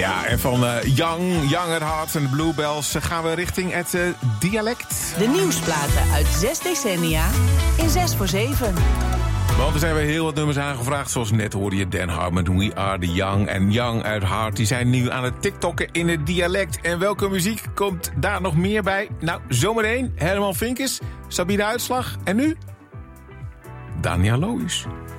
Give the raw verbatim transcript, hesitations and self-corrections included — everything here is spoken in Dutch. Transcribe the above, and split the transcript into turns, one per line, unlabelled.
Ja, en van uh, Young, Young at Heart en de Bluebells gaan we richting het uh, dialect.
De nieuwsplaten uit zes decennia in zes voor zeven.
Want er zijn weer heel wat nummers aangevraagd. Zoals net hoorde je Dan Harmon, We Are The Young en Young at Heart. Die zijn nu aan het tiktokken in het dialect. En welke muziek komt daar nog meer bij? Nou, zometeen Herman Vinkers, Sabine Uitslag en nu Daniel Loos.